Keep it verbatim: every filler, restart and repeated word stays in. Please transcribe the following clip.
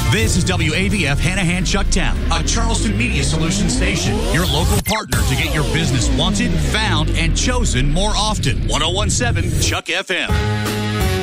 This is W A V F Hanahan Chucktown, a Charleston Media Solutions station. Your local partner to get your business wanted, found, and chosen more often. one oh one seven Chuck F M.